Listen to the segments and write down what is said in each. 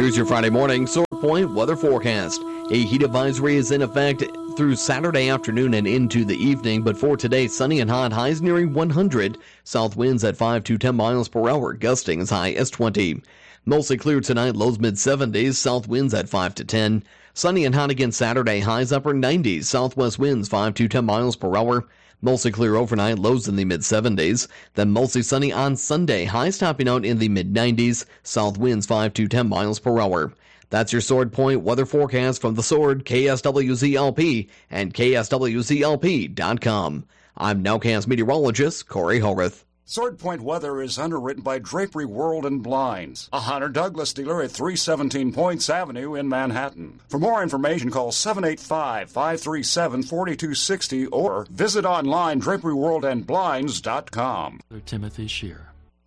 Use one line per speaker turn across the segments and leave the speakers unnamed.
Here's your Friday morning Sword Point weather forecast. A heat advisory is in effect through Saturday afternoon and into the evening, but for today, sunny and hot, highs nearing 100. South winds at 5 to 10 miles per hour, gusting as high as 20. Mostly clear tonight, lows mid-70s, south winds at 5 to 10. Sunny and hot again Saturday, highs upper 90s, southwest winds 5 to 10 miles per hour. Mostly clear overnight, lows in the mid-70s. Then mostly sunny on Sunday, highs topping out in the mid-90s, south winds 5 to 10 miles per hour. That's your Sword Point weather forecast from The Sword, KSWZLP, and KSWZLP.com. I'm Nowcast meteorologist Corey Horvath.
Sword Point weather is underwritten by Drapery World and Blinds, a Hunter Douglas dealer at 317 Points Avenue in Manhattan. For more information, call 785-537-4260 or visit online draperyworldandblinds.com.
Timothy Shear.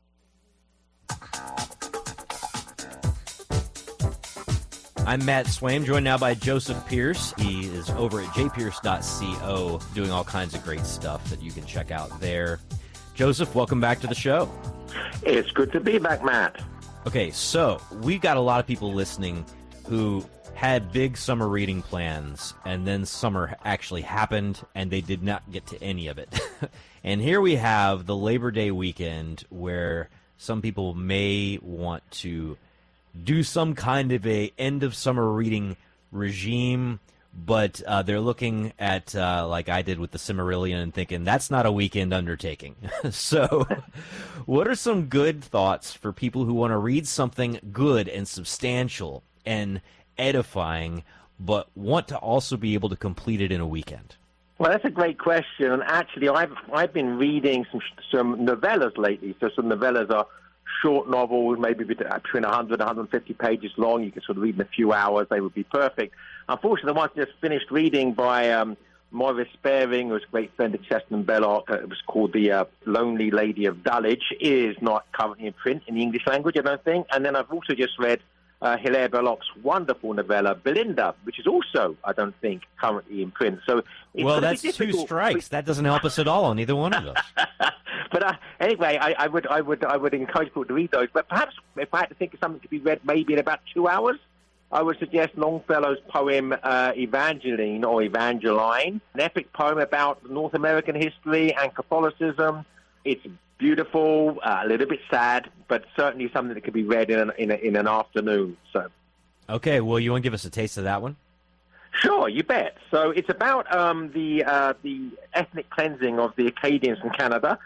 I'm Matt Swaim, joined now by Joseph Pierce. He is over at jpierce.co, doing all kinds of great stuff that you can check out there. Joseph, welcome back to the show.
It's good to be back, Matt.
Okay, so we got a lot of people listening who had big summer reading plans, and then summer actually happened, and they did not get to any of it. And here we have the Labor Day weekend, where some people may want to do some kind of a end-of-summer reading regime, but they're looking at, like I did with the Silmarillion, and thinking, that's not a weekend undertaking. So what are some good thoughts for people who want to read something good and substantial and edifying, but want to also be able to complete it in a weekend?
Well, that's a great question. And actually, I've been reading some novellas lately. So some novellas are short novels, maybe between 100 and 150 pages long. You can sort of read in a few hours. They would be perfect. Unfortunately, the one I just finished reading by Maurice Spearing, who's a great friend of Chesterton Belloc, it was called The Lonely Lady of Dulwich, is not currently in print in the English language, I don't think. And then I've also just read Hilaire Belloc's wonderful novella, Belinda, which is also, I don't think, currently in print. So
well, that's two strikes. That doesn't help us at all on either one of those.
But anyway, I would encourage people to read those. But perhaps if I had to think of something to be read maybe in about 2 hours, I would suggest Longfellow's poem Evangeline or Evangeline, an epic poem about North American history and Catholicism. It's beautiful, a little bit sad, but certainly something that could be read in an afternoon. So,
okay, well, you want to give us a taste of that one?
Sure, you bet. So it's about the ethnic cleansing of the Acadians from Canada,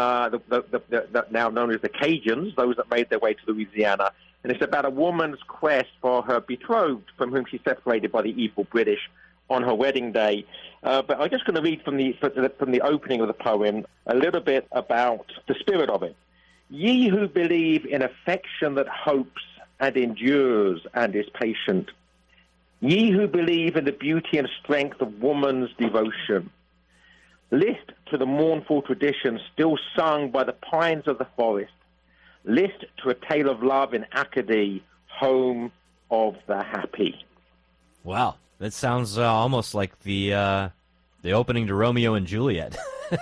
the now known as the Cajuns, those that made their way to Louisiana. And it's about a woman's quest for her betrothed, from whom she's separated by the evil British on her wedding day. But I'm just going to read from the opening of the poem a little bit about the spirit of it. Ye who believe in affection that hopes and endures and is patient, ye who believe in the beauty and strength of woman's devotion, list to the mournful tradition still sung by the pines of the forest. List to a tale of love in Acadie, home of the happy.
Wow, that sounds almost like the opening to Romeo and Juliet.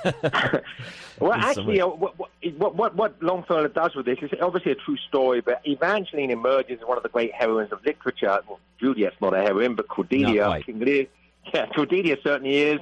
Well, actually, what Longfellow does with this is obviously a true story, but Evangeline emerges as one of the great heroines of literature. Well, Juliet's not a heroine, but Cordelia, King Lear. Yeah, Cordelia certainly is.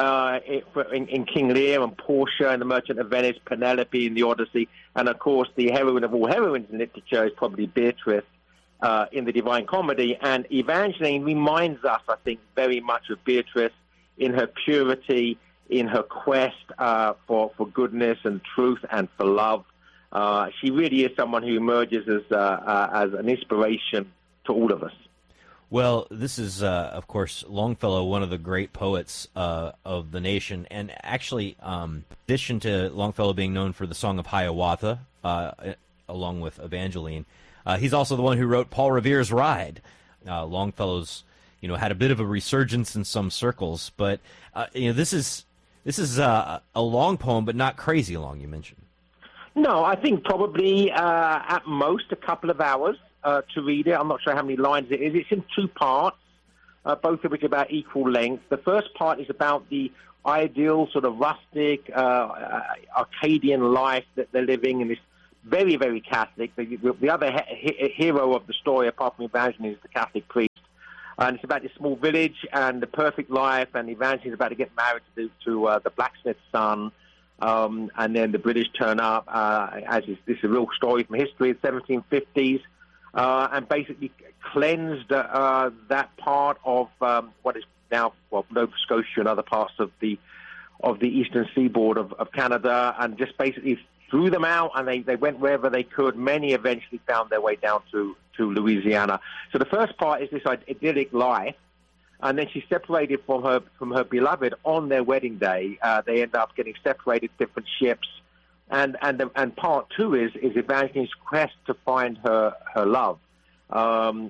In King Lear and Portia and the Merchant of Venice, Penelope in the Odyssey, and of course the heroine of all heroines in literature is probably Beatrice in the Divine Comedy. And Evangeline reminds us, I think, very much of Beatrice in her purity, in her quest for goodness and truth and for love. She really is someone who emerges as an inspiration to all of us.
Well, this is, of course, Longfellow, one of the great poets of the nation. And actually, in addition to Longfellow being known for the Song of Hiawatha, along with Evangeline, he's also the one who wrote Paul Revere's Ride. Longfellow's, had a bit of a resurgence in some circles. But, this is a long poem, but not crazy long, you mentioned.
No, I think probably at most a couple of hours. To read it. I'm not sure how many lines it is. It's in two parts, both of which are about equal length. The first part is about the ideal sort of rustic Arcadian life that they're living in this very, very Catholic. The other hero of the story, apart from Evangeline, is the Catholic priest. And it's about this small village and the perfect life, and Evangeline is about to get married to the blacksmith's son. And then the British turn up, this is a real story from history, the 1750s, and basically cleansed that part of what is now Nova Scotia and other parts of the eastern seaboard of Canada, and just basically threw them out, and they went wherever they could. Many eventually found their way down to Louisiana. So the first part is this idyllic life. And then she's separated from her beloved on their wedding day. They end up getting separated, different ships, and part two is Evangeline's quest to find her love. In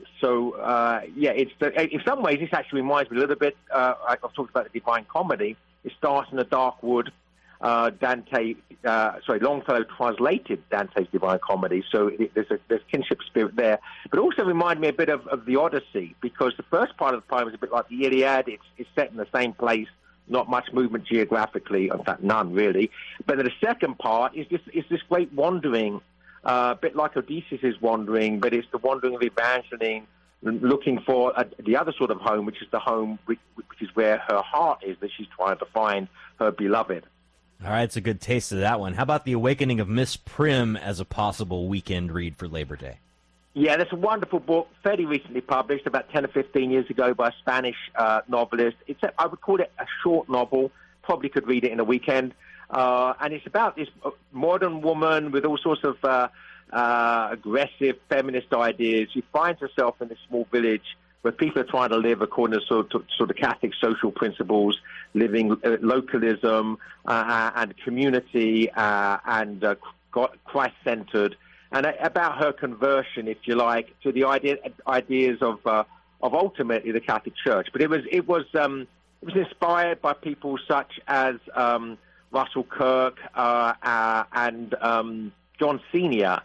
some ways this actually reminds me a little bit. I've talked about the Divine Comedy. It starts in a dark wood. Longfellow translated Dante's Divine Comedy, so there's kinship spirit there. But also remind me a bit of the Odyssey, because the first part of the poem is a bit like the Iliad. It's set in the same place, not much movement geographically, in fact, none really. But then the second part is this great wandering, a bit like Odysseus' wandering, but it's the wandering of Evangeline, looking for the other sort of home, which is the home which is where her heart is, that she's trying to find her beloved.
All right, it's a good taste of that one. How about The Awakening of Miss Prim as a possible weekend read for Labor Day?
Yeah, that's a wonderful book, fairly recently published, about 10 or 15 years ago by a Spanish novelist. I would call it a short novel, probably could read it in a weekend. And it's about this modern woman with all sorts of aggressive feminist ideas. She finds herself in this small village where people are trying to live according to sort of Catholic social principles, living localism and community and Christ-centered, and about her conversion, if you like, to the ideas of ultimately the Catholic Church. But it was inspired by people such as Russell Kirk and John Senior,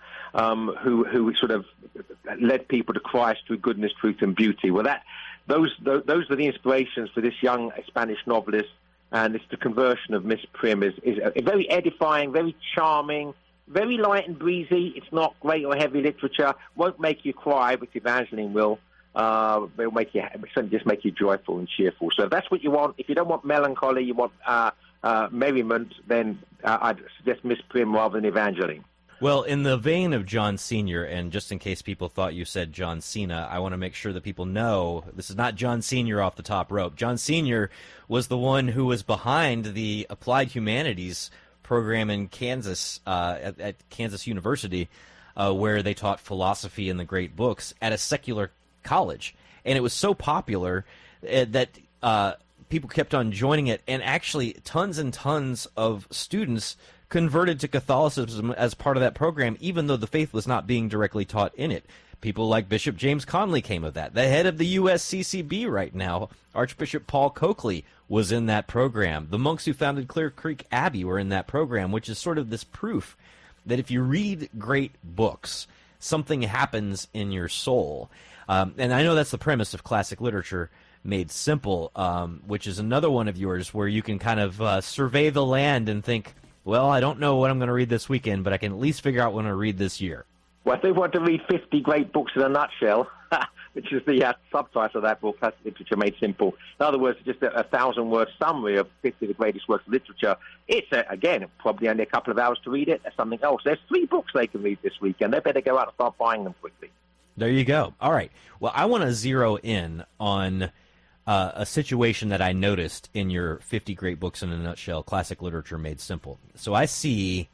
who sort of led people to Christ through goodness, truth, and beauty. Well, those are the inspirations for this young Spanish novelist, and it's the conversion of Miss Prim is very edifying, very charming, very light and breezy. It's not great or heavy literature. Won't make you cry, which Evangeline will. It'll certainly just make you joyful and cheerful. So if that's what you want, if you don't want melancholy, you want merriment, then I'd suggest Miss Prim rather than Evangeline.
Well, in the vein of John Senior, and just in case people thought you said John Cena, I want to make sure that people know this is not John Senior off the top rope. John Senior was the one who was behind the Applied Humanities program in Kansas, at Kansas University, where they taught philosophy and the great books at a secular college. And it was so popular that people kept on joining it, and actually tons and tons of students converted to Catholicism as part of that program, even though the faith was not being directly taught in it. People like Bishop James Conley came of that. The head of the USCCB right now, Archbishop Paul Coakley, was in that program. The monks who founded Clear Creek Abbey were in that program, which is sort of this proof that if you read great books, something happens in your soul. And I know that's the premise of classic literature made simple, which is another one of yours where you can kind of survey the land and think, well, I don't know what I'm going to read this weekend, but I can at least figure out what I'm going to read this year.
Well, if they want to read 50 great books in a nutshell, which is the subtitle of that book, Classic Literature Made Simple. In other words, just a 1,000-word summary of 50 of the greatest works of literature. It's, again, probably only a couple of hours to read it. There's something else. There's 3 books they can read this weekend. They better go out and start buying them quickly.
There you go. All right. Well, I want to zero in on a situation that I noticed in your 50 Great Books in a Nutshell, Classic Literature Made Simple. So I see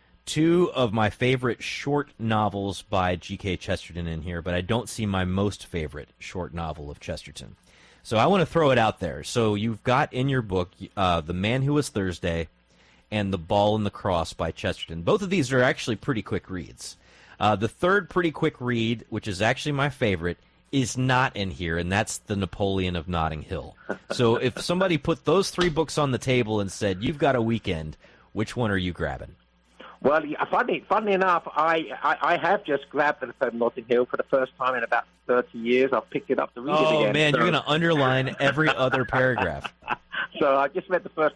2 of my favorite short novels by G.K. Chesterton in here, but I don't see my most favorite short novel of Chesterton. So I want to throw it out there. So you've got in your book The Man Who Was Thursday and The Ball and the Cross by Chesterton. Both of these are actually pretty quick reads. The third pretty quick read, which is actually my favorite, is not in here, and that's The Napoleon of Notting Hill. So if somebody put those 3 books on the table and said, you've got a weekend, which one are you grabbing?
Well, funny enough, I have just grabbed The Napoleon of Notting Hill for the first time in about 30 years. I've picked it up to read it again.
Oh, man, so you're going to underline every other paragraph.
So I just read the first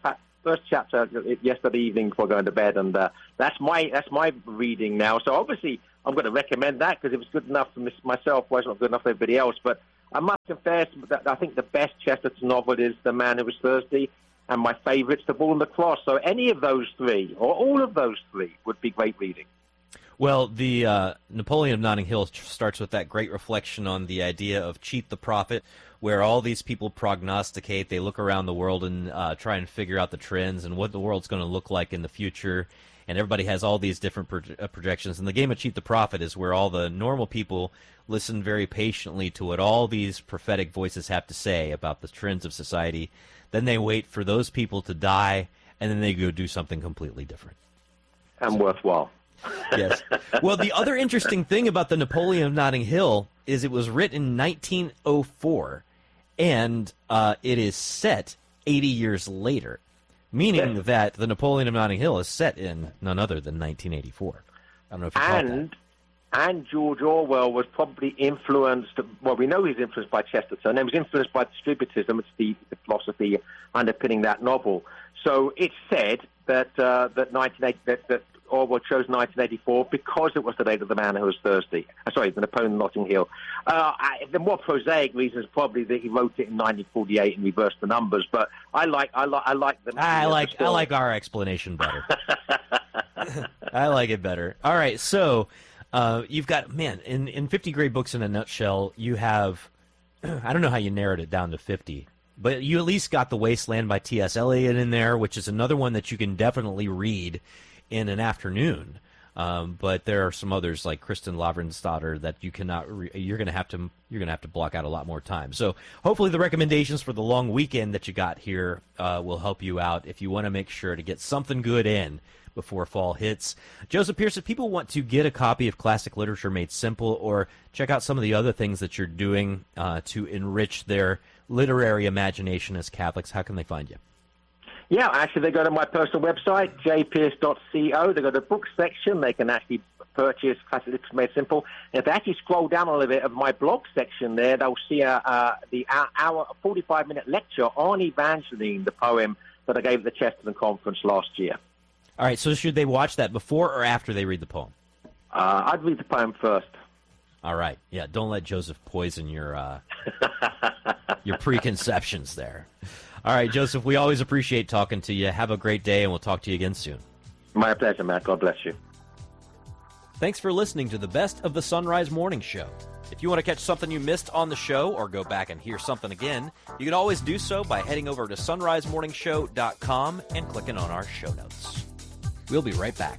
first chapter yesterday evening before going to bed, and that's my reading now. So obviously, I'm going to recommend that because it was good enough for myself. Wasn't good enough for everybody else. But I must confess that I think the best Chesterton novel is The Man Who Was Thursday, and my favourite's The Bull and the Cross. So any of those three, or all of those three, would be great reading.
Well, the Napoleon of Notting Hill starts with that great reflection on the idea of cheat the prophet, where all these people prognosticate. They look around the world and try and figure out the trends and what the world's going to look like in the future. And everybody has all these different projections. And the game of Cheat the Prophet is where all the normal people listen very patiently to what all these prophetic voices have to say about the trends of society. Then they wait for those people to die, and then they go do something completely different.
And worthwhile.
Yes. Well, the other interesting thing about the Napoleon of Notting Hill is it was written in 1904, and it is set 80 years later, meaning that the Napoleon of Notting Hill is set in none other than 1984. I don't know if you caught that.
And George Orwell was probably influenced, well, we know he's influenced by Chesterton, and he was influenced by distributism. It's the philosophy underpinning that novel. So it's said that that Orwell chose 1984 because it was the date of The Man Who Was Thursday. The Napoleon of Notting Hill. The more prosaic reason is probably that he wrote it in 1948 and reversed the numbers. But I like our explanation better.
I like it better. All right, so you've got, in 50 Great Books in a Nutshell, you have, I don't know how you narrowed it down to 50, but you at least got The Wasteland by T.S. Eliot in there, which is another one that you can definitely read in an afternoon. But there are some others like Kristen Lavransdatter that you cannot. You're going to have to block out a lot more time. So hopefully the recommendations for the long weekend that you got here will help you out if you want to make sure to get something good in before fall hits. Joseph Pearce, if people want to get a copy of Classic Literature Made Simple or check out some of the other things that you're doing to enrich their literary imagination as Catholics, how can they find you?
Yeah, actually, they go to my personal website, jpearce.co. They go to the book section. They can actually purchase Classic Literature Made Simple. And if they actually scroll down a little bit of my blog section there, they'll see the hour, 45-minute lecture on Evangeline, the poem that I gave at the Chesterton Conference last year.
All right, so should they watch that before or after they read the poem?
I'd read the poem first.
All right. Yeah, don't let Joseph poison your your preconceptions there. All right, Joseph, we always appreciate talking to you. Have a great day, and we'll talk to you again soon.
My pleasure, Matt. God bless you.
Thanks for listening to the Best of the Sunrise Morning Show. If you want to catch something you missed on the show or go back and hear something again, you can always do so by heading over to sunrisemorningshow.com and clicking on our show notes. We'll be right back.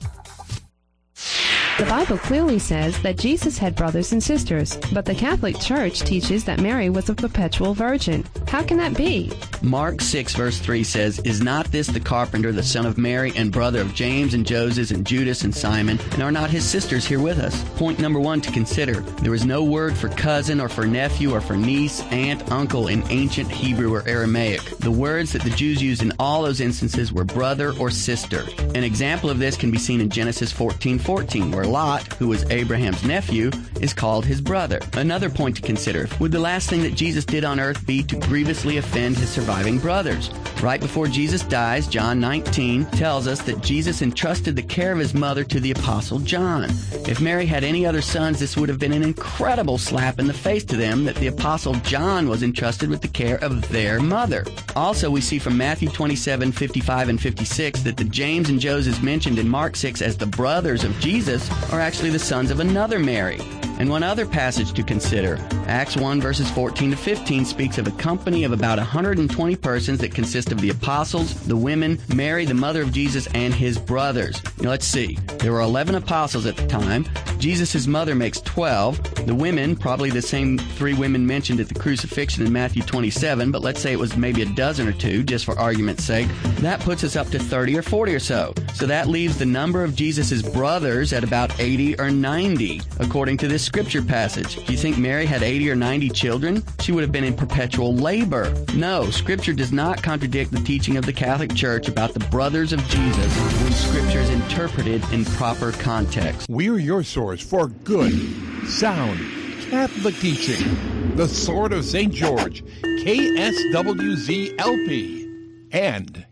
The Bible clearly says that Jesus had brothers and sisters, but the Catholic Church teaches that Mary was a perpetual virgin. How can that be?
Mark 6, verse 3 says, "Is not this the carpenter, the son of Mary, and brother of James and Joses and Judas and Simon? And are not his sisters here with us?" Point number one to consider. There is no word for cousin or for nephew or for niece, aunt, uncle in ancient Hebrew or Aramaic. The words that the Jews used in all those instances were brother or sister. An example of this can be seen in Genesis 14:14, where Lot, who was Abraham's nephew, is called his brother. Another point to consider. Would the last thing that Jesus did on earth be to grievously offend his surviving brothers? Right before Jesus dies, John 19 tells us that Jesus entrusted the care of his mother to the Apostle John. If Mary had any other sons, this would have been an incredible slap in the face to them that the Apostle John was entrusted with the care of their mother. Also, we see from Matthew 27:55 and 56 that the James and Joses mentioned in Mark 6 as the brothers of Jesus are actually the sons of another Mary. And one other passage to consider, Acts 1 verses 14 to 15 speaks of a company of about 120 persons that consist of the apostles, the women, Mary, the mother of Jesus, and his brothers. Now, let's see. There were 11 apostles at the time. Jesus' mother makes 12. The women, probably the same 3 women mentioned at the crucifixion in Matthew 27, but let's say it was maybe a dozen or 2, just for argument's sake. That puts us up to 30 or 40 or so. So that leaves the number of Jesus' brothers at about 80 or 90, according to this scripture passage. Do you think Mary had 80 or 90 children? She would have been in perpetual labor. No, Scripture does not contradict the teaching of the Catholic Church about the brothers of Jesus when Scripture is interpreted in proper context.
We're your source for good, sound, Catholic teaching. The Sword of St. George, KSWZ-LP. and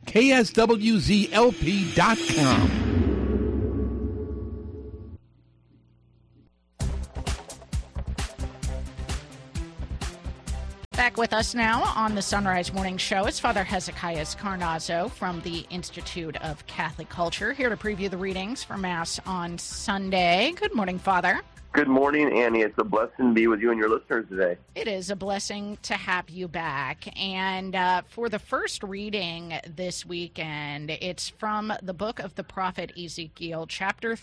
KSWZLP.com.
Back with us now on the Sunrise Morning Show is Father Hezekiah Carnazzo from the Institute of Catholic Culture, here to preview the readings for Mass on Sunday. Good morning, Father.
Good morning, Annie. It's a blessing to be with you and your listeners today.
It is a blessing to have you back. And for the first reading this weekend, it's from the book of the prophet Ezekiel, chapter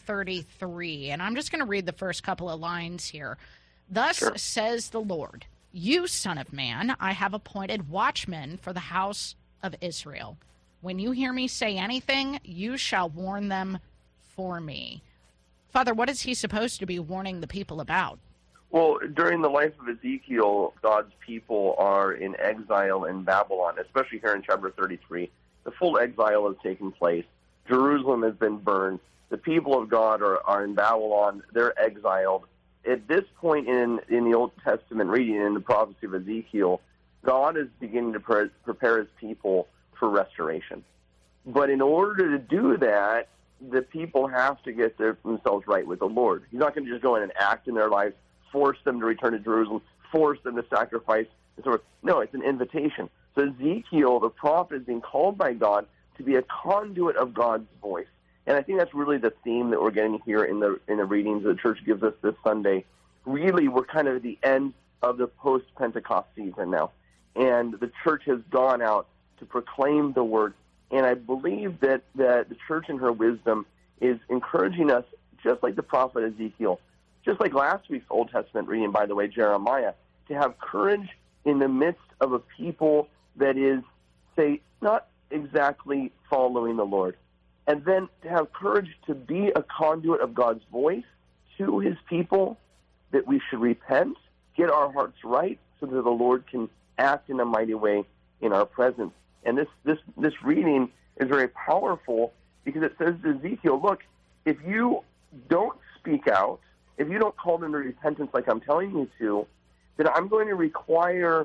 33. And I'm just going to read the first couple of lines here. Thus says the Lord, you, son of man, I have appointed watchmen for the house of Israel. When you hear me say anything, you shall warn them for me. Father, what is he supposed to be warning the people about?
Well, during the life of Ezekiel, God's people are in exile in Babylon, especially here in chapter 33. The full exile has taken place. Jerusalem has been burned. The people of God are in Babylon. They're exiled. At this point in the Old Testament reading, in the prophecy of Ezekiel, God is beginning to prepare his people for restoration. But in order to do that, the people have to get themselves right with the Lord. He's not going to just go in and act in their lives, force them to return to Jerusalem, force them to sacrifice, and so forth. No, it's an invitation. So Ezekiel, the prophet, is being called by God to be a conduit of God's voice. And I think that's really the theme that we're getting here in the readings the church gives us this Sunday. Really, we're kind of at the end of the post-Pentecost season now. And the church has gone out to proclaim the word. And I believe that the church in her wisdom is encouraging us, just like the prophet Ezekiel, just like last week's Old Testament reading, by the way, Jeremiah, to have courage in the midst of a people that is, say, not exactly following the Lord. And then to have courage to be a conduit of God's voice to his people, that we should repent, get our hearts right, so that the Lord can act in a mighty way in our presence. And this reading is very powerful because it says to Ezekiel, look, if you don't speak out, if you don't call them to repentance like I'm telling you to, then I'm going to require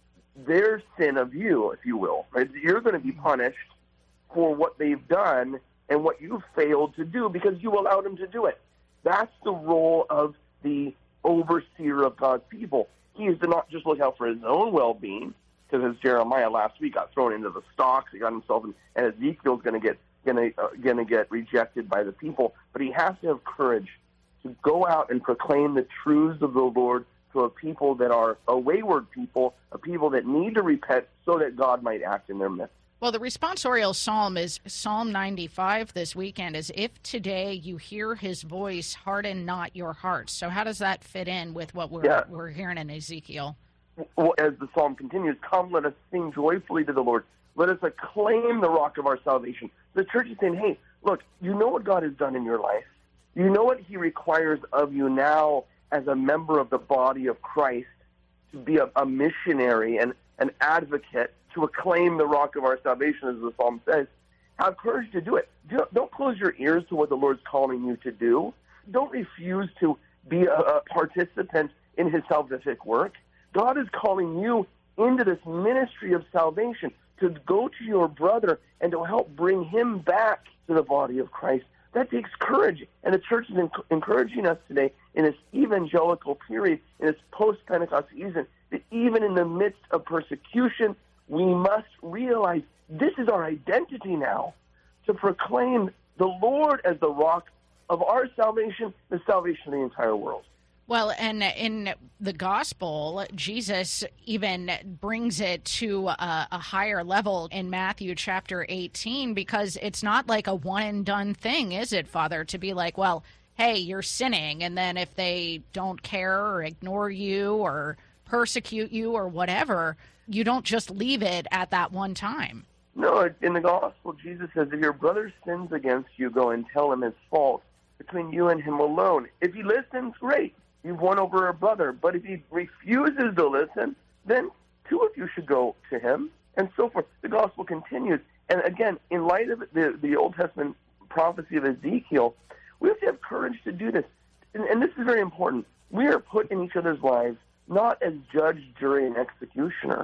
their sin of you, if you will. Right? You're going to be punished for what they've done and what you failed to do because you allowed them to do it. That's the role of the overseer of God's people. He is to not just look out for his own well-being, because as Jeremiah last week got thrown into the stocks, he got himself in, and Ezekiel's going to get rejected by the people. But he has to have courage to go out and proclaim the truths of the Lord to a people that are a wayward people, a people that need to repent so that God might act in their midst.
Well, the responsorial psalm is Psalm 95 this weekend, is if today you hear his voice, harden not your hearts. So how does that fit in with what we're hearing in Ezekiel?
Well, as the psalm continues, come, let us sing joyfully to the Lord. Let us acclaim the rock of our salvation. The church is saying, hey, look, you know what God has done in your life. You know what he requires of you now as a member of the body of Christ to be a missionary and an advocate, to acclaim the rock of our salvation, as the psalm says. Have courage to do it. Don't close your ears to what the Lord's calling you to do. Don't refuse to be a participant in his salvific work. God is calling you into this ministry of salvation to go to your brother and to help bring him back to the body of Christ. That takes courage. And the church is encouraging us today in this evangelical period, in this post-Pentecost season, that even in the midst of persecution, we must realize this is our identity now, to proclaim the Lord as the rock of our salvation, the salvation of the entire world.
Well, and in the gospel, Jesus even brings it to a higher level in Matthew chapter 18, because it's not like a one-and-done thing, is it, Father, to be like, well, hey, you're sinning, and then if they don't care or ignore you or persecute you or whatever, you don't just leave it at that one time.
No, in the gospel, Jesus says, if your brother sins against you, go and tell him his fault between you and him alone. If he listens, great. You've won over a brother. But if he refuses to listen, then two of you should go to him, and so forth. The gospel continues. And again, in light of the Old Testament prophecy of Ezekiel, we have to have courage to do this. And this is very important. We are put in each other's lives not as judge, jury, and executioner,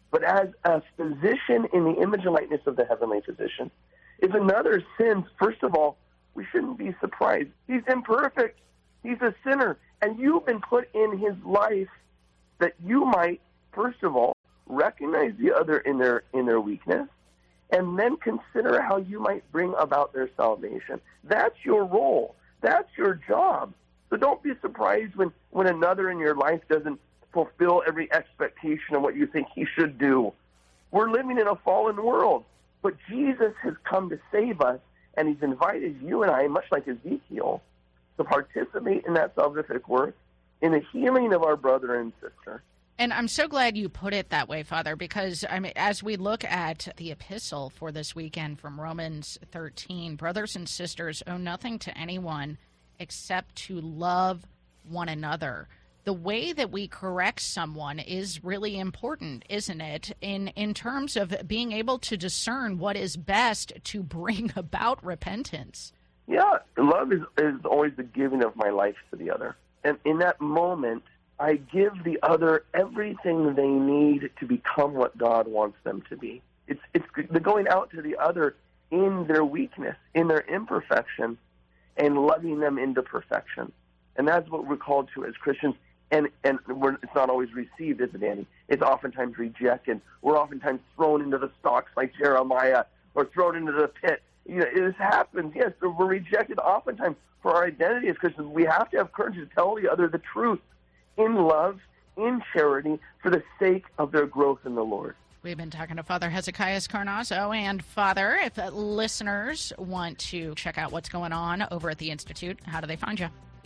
but as a physician in the image and likeness of the heavenly physician. If another sins, first of all, we shouldn't be surprised. He's imperfect. He's a sinner. And you've been put in his life that you might, first of all, recognize the other in their weakness, and then consider how you might bring about their salvation. That's your role. That's your job. So don't be surprised when another in your life doesn't fulfill every expectation of what you think he should do. We're living in a fallen world, but Jesus has come to save us, and he's invited you and I, much like Ezekiel, to participate in that salvific work, in the healing of our brother and sister.
And I'm so glad you put it that way, Father, because as we look at the epistle for this weekend from Romans 13, brothers and sisters owe nothing to anyone except to love one another. The way that we correct someone is really important, isn't it, in terms of being able to discern what is best to bring about repentance.
Yeah, love is always the giving of my life to the other. And in that moment, I give the other everything they need to become what God wants them to be. It's the going out to the other in their weakness, in their imperfection, and loving them into perfection. And that's what we're called to as Christians. And it's not always received, is it, Andy? It's oftentimes rejected. We're oftentimes thrown into the stocks like Jeremiah, or thrown into the pit. This happens, yes. We're rejected oftentimes for our identity as Christians. We have to have courage to tell the other the truth in love, in charity, for the sake of their growth in the Lord.
We've been talking to Father Hezekiah Carnazzo. And, Father, if listeners want to check out what's going on over at the Institute, how do they find you?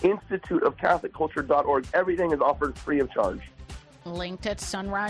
InstituteofCatholicCulture.org. Everything is offered free of charge.
Linked at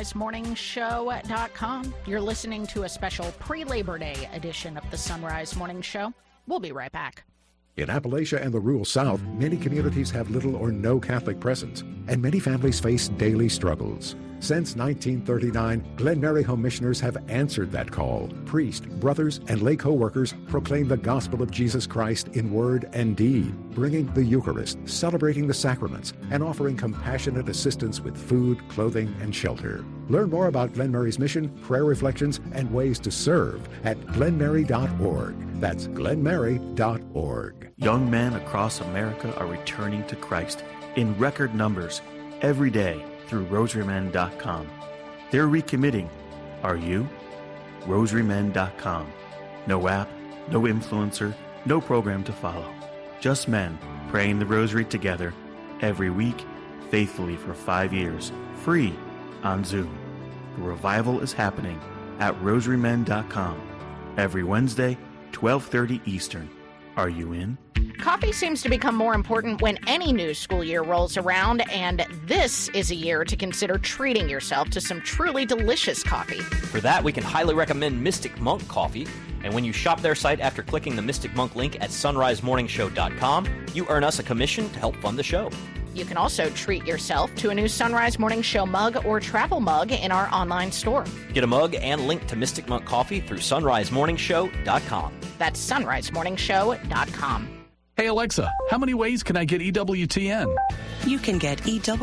sunrisemorningshow.com. You're listening to a special pre-Labor Day edition of the Sunrise Morning Show. We'll be right back.
In Appalachia and the rural South, many communities have little or no Catholic presence, and many families face daily struggles. Since 1939, Glen Mary Home Missioners have answered that call. Priests, brothers, and lay co-workers proclaim the gospel of Jesus Christ in word and deed, bringing the Eucharist, celebrating the sacraments, and offering compassionate assistance with food, clothing, and shelter. Learn more about Glen Mary's mission, prayer reflections, and ways to serve at glenmary.org. That's glenmary.org.
Young men across America are returning to Christ in record numbers every day through rosarymen.com. They're recommitting. Are you? rosarymen.com. No app, no influencer, no program to follow. Just men praying the rosary together every week, faithfully for 5 years, free on Zoom. The revival is happening at rosarymen.com every Wednesday, 12:30 Eastern. Are you in?
Coffee seems to become more important when any new school year rolls around, and this is a year to consider treating yourself to some truly delicious coffee.
For that, we can highly recommend Mystic Monk Coffee. And when you shop their site after clicking the Mystic Monk link at sunrisemorningshow.com, you earn us a commission to help fund the show.
You can also treat yourself to a new Sunrise Morning Show mug or travel mug in our online store.
Get a mug and link to Mystic Monk Coffee through sunrisemorningshow.com.
That's sunrisemorningshow.com.
Hey Alexa, how many ways can I get EWTN?
You can get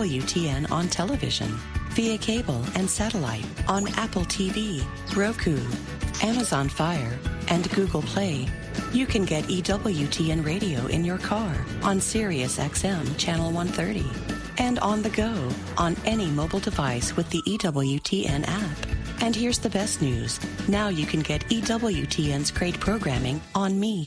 EWTN on television, via cable and satellite, on Apple TV, Roku, Amazon Fire, and Google Play. You can get EWTN radio in your car on Sirius XM Channel 130 and on the go on any mobile device with the EWTN app. And here's the best news. Now you can get EWTN's great programming on Me.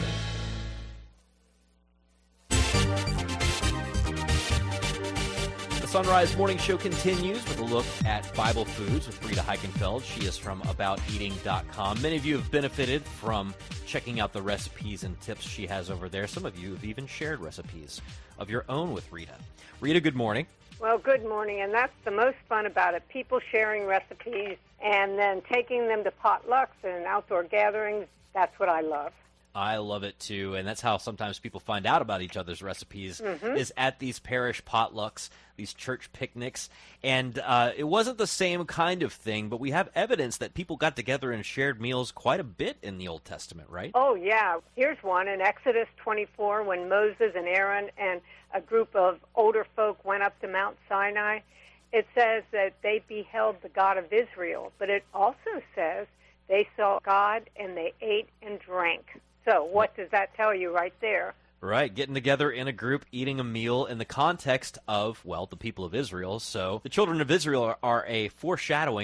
Sunrise Morning Show continues with a look at Bible foods with Rita Heichenfeld. She is from AboutEating.com. Many of you have benefited from checking out the recipes and tips she has over there. Some of you have even shared recipes of your own with Rita. Rita, good morning.
Well, good morning, and that's the most fun about it. People sharing recipes and then taking them to potlucks and outdoor gatherings. That's what I love.
I love it, too, and that's how sometimes people find out about each other's recipes, is at these parish potlucks, these church picnics, and it wasn't the same kind of thing, but we have evidence that people got together and shared meals quite a bit in the Old Testament, right?
Oh, yeah. Here's one in Exodus 24 when Moses and Aaron and a group of older folk went up to Mount Sinai, it says that they beheld the God of Israel, but it also says they saw God and they ate and drank. So what does that tell you right there?
Right, getting together in a group, eating a meal in the context of, well, the people of Israel. So the children of Israel are a foreshadowing